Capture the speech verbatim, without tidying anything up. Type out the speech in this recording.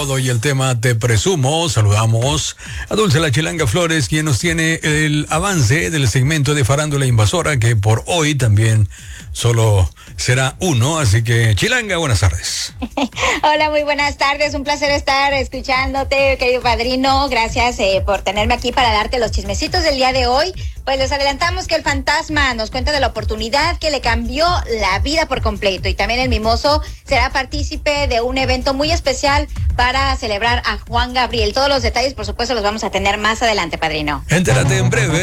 todo y el tema Te Presumo. Saludamos a Dulce La Chilanga Flores, quien nos tiene el avance del segmento de Farándula Invasora, que por hoy también solo será uno. Así que, Chilanga, buenas tardes. Hola, muy buenas tardes. Un placer estar escuchándote, querido padrino. Gracias eh, por tenerme aquí para darte los chismecitos del día de hoy. Pues les adelantamos que el fantasma nos cuenta de la oportunidad que le cambió la vida por completo, y también el mimoso será partícipe de un evento muy especial para celebrar a Juan Gabriel. Todos los detalles, por supuesto, los vamos a tener más adelante, padrino. Entérate en breve.